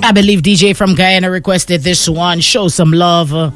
I believe DJ from Guyana requested this one. Show some love.